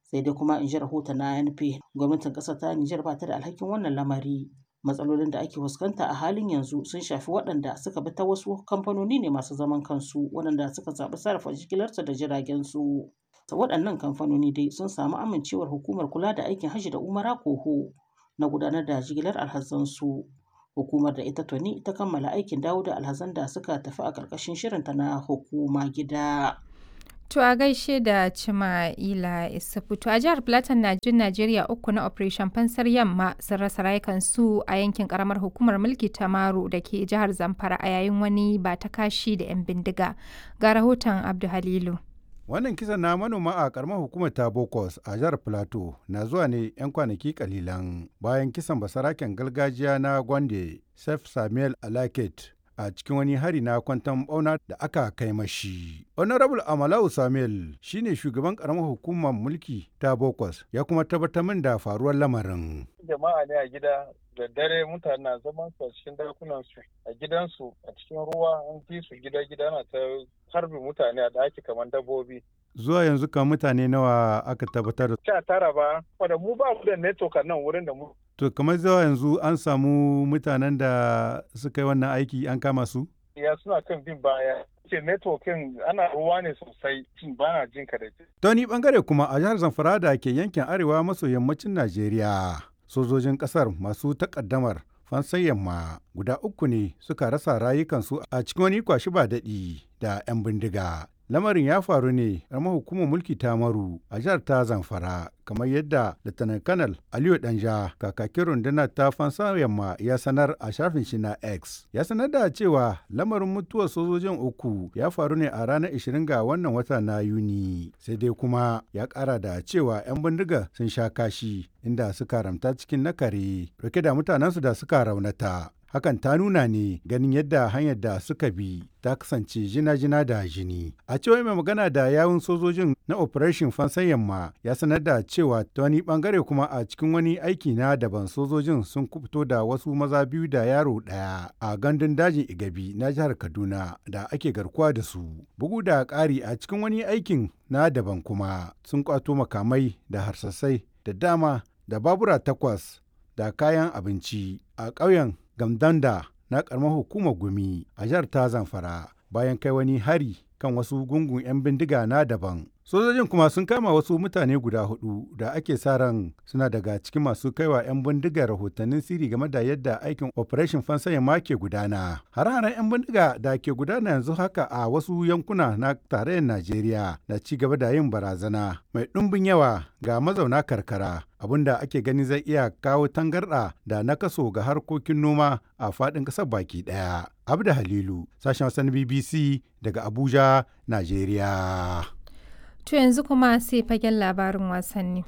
Sai dai kuma in ji rahoton na ANP, gwamnatin ƙasar ta Nijar ba ta da alhakin wannan lamari. Matsalolin da ake fuskanta a halin yanzu sun shafi waɗanda suka bi ta wasu kamfanoni ne masu zaman kansu waɗanda suka zaɓi sarrafa jigilarsu da jiragensu. Waɗannan kamfanoni dai sun samu amincewar hukumar kula da aikin hajji da umara koho na gudanar da jigilar alhazansu. Hukumar da ita tuni ta kammala aikin dawo da alhazan da suka tafi a ƙarƙashin shirinta na hukuma gida. To a gaishe da Cima'ila Isufu. To a jihar Plateau Najeriya uku na Operation Fansar Yamma sun rasa rayukansu a yankin karamar hukumar mulki ta Maru da ke jihar Zamfara a yayin wani ba ta kashi da 'yan bindiga. Ga rahoton Abdu Halilu. Wannan kisan na manoma a karamar hukumar ta Bokos a jihar Plateau na zuwa ne 'yan kwanaki kalilan bayan kisan basaraken gargajiya na Gwande, Sef Samuel Alaket a cikin wani hari na kwanton bauna da aka kai mashi. Honorable Amalau Samuel shine shugaban karamar hukumar mulki ta Bokos ya kuma tabbatar min da faruwar lamarin. Jama'a ne a gida da dare mutane na zaman su a cikin dakunan su a gidansu a cikin ruwa an fi su gida na ta harbi mutane a daki kamar dabbobi. Zuwa yanzu kan mutane nawa aka tabbatar? 19 ba, wadda mu ba mu da network a nan wurin da mu. To kamar zuwa yanzu an samu mutanen da suka yi wannan aiki an kama su? Ya suna kan bin baya. Ce networking ana ruwa ne sosai ba na jin ka da ce. Ta wani bangare kuma a jihar Zamfara da ke yankin arewa maso yammacin Najeriya. Sojojin kasar masu takaddamar fansan yamma guda uku ne suka rasa rayukansu a cikin wani kwashi ba daɗi da 'yan bindiga. Lamarin ya faru ne a hukumar mulki ta Maru a jihar ta Zamfara, kamar yadda Lieutenant Colonel Aliyu Danja kakakin rundunar ta fansa yamma ya sanar a shafin shi na X. Ya sanar da cewa lamarin mutuwar sojojin uku ya faru ne a ranar 20 ga wannan wata na Yuni. Sai dai kuma ya kara da cewa 'yan bindiga sun sha kashi inda suka ramta cikin nakare rike da mutanensu da suka raunata. Hakan ta nuna ne ganin yadda hanyar da suka bi ta kasance jina-jina da jini. A cewa mai magana da yawun sojojin na Operation Fansan Yamma ya sanar da cewa ta wani bangare kuma a cikin wani aiki na daban sojojin sun kubuto da wasu maza biyu da yaro ɗaya a gandun dajin Igabi na jihar Kaduna da ake garkuwa da su. Bugu da ƙari a cikin wani aikin na daban kuma sun kwato makamai da harsasai da dama da babura 8 da kayan abinci a ƙauyen Gamdanda na ƙaramar hukumar Gumi a jihar ta Zamfara bayan kai wani hari kan wasu gungun 'yan bindiga na daban. Sojojin kuma sun kama wasu mutane guda 4 da ake sa ran suna daga cikin masu kaiwa 'yan bindiga rahotannin sirri game da yadda aikin Operation Fansan Yamma ke gudana. Hare-haren 'yan bindiga da ke gudana yanzu haka a wasu yankuna na tarayyar Najeriya na ci gaba da yin barazana mai ɗumbin yawa ga mazauna karkara. Abinda ake gani zai iya kawo tangarɗa da nakaso ga harkokin noma a faɗin ƙasar baki ɗaya. Abda Halilu, sashen wasan BBC daga Abuja, Najeriya. To yanzu kuma sai fagen labarin wasanni.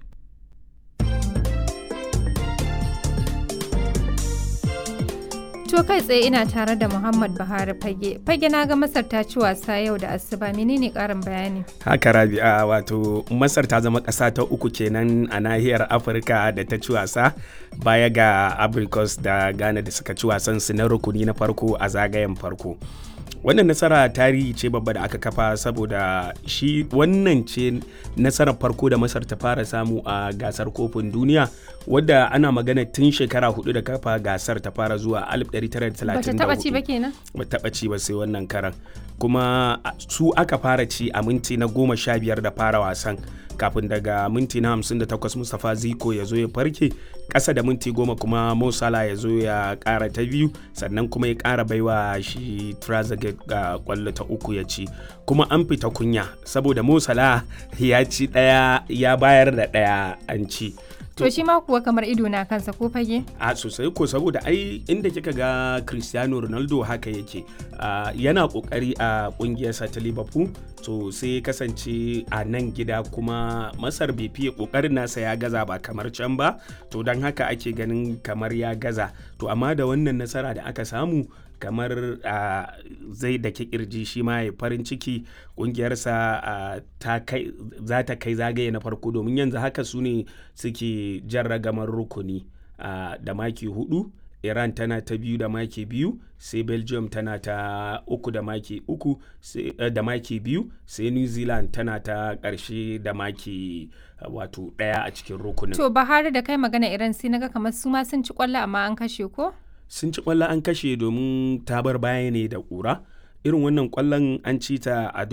To kai tsaye ina tare da Muhammad Buhari fage. Fage na ga Masar ta ci wasa yau da asuba, menene karin bayani? Haka Rabi'a, wato Masar ta zama ƙasa ta uku kenan a nahiyar Afirka da ta ci wasa baya ga Abrikos da Ghana da suka ci wasan su na rukuni na farko a zagayen farko. Wannan nasara tarihi ce babba da aka kafa saboda shi wannan ce nasarar farko da Masar ta fara samu a gasar kofin duniya wadda ana magana tun shekara 4 da kafa gasar ta fara zuwa 1934. Ba ta taba ci ba kenan? Ba taba ci ba sai wannan karan. Kuma su aka fara ci a minti na 15 da fara wasan kafin daga minti na 58 Mustapha Ziko ya zo ya farke, ƙasa da minti 10 kuma Mo Salah ya zo ya ƙara ta biyu, sannan kuma ya ƙara baiwa shi Trezeguet ga ƙwallo ta uku ya ci. Kuma an fita kunya saboda Mo Salah ya ci ɗaya ya bayar da ɗaya an ci. To shi ma kuwa kamar ido na kansa ko fage? A sosai ko saboda ai inda kika ga Cristiano Ronaldo haka yake yana kokari a kungiyarsa ta Liverpool, to sai kasance a nan gida kuma Masar bai fiye kokarin nasa ya gaza ba kamar can ba, to don haka ake ganin kamar ya gaza. To amma da wannan nasara da aka samu kamar zai da kirji shi ma ya farin ciki kungiyarsa za ta kai zagaye na farko, domin yanzu haka su ne suke jan ragamar rukuni da maki 4 Iran tana ta biyu da maki 2, sai Belgium tana ta 3 da maki 3 da maki 2, sai New Zealand tana ta ƙarshe da maki wato 1 a cikin rukunin. To Bahari da kai magana Iran sai naga kamar su ma sun ci kwallo amma an kashe ko? Sun ci kwallo an kashe domin ta bar baya ne da ƙura. Irin wannan kwallon an ci ta a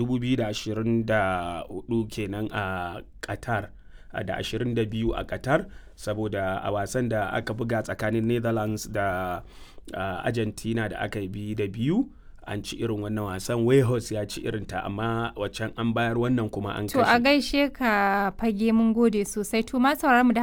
2024 kenan a Qatar. Da 22 a Qatar, saboda a wasan da aka buga tsakanin Netherlands da Argentina da aka yi 2-2 an ci irin wannan wasan. Wales ya ci irinta amma waccan an bayar, wannan kuma an kashe. To a gaishe ka Fage, mun gode sosai. To ma sauraron mu da